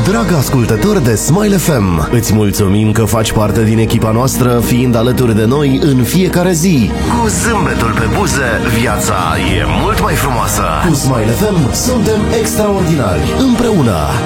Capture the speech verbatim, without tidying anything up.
Dragă ascultător de Smile F M, îți mulțumim că faci parte din echipa noastră, fiind alături de noi în fiecare zi. Cu zâmbetul pe buze, viața e mult mai frumoasă. Cu Smile F M suntem extraordinari. Împreună